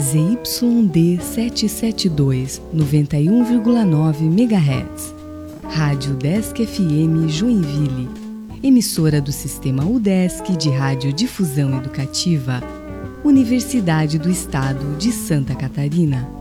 ZYD 772, 91,9 MHz. Rádio UDESC FM Joinville. Emissora do Sistema UDESC de Radiodifusão Educativa. Universidade do Estado de Santa Catarina.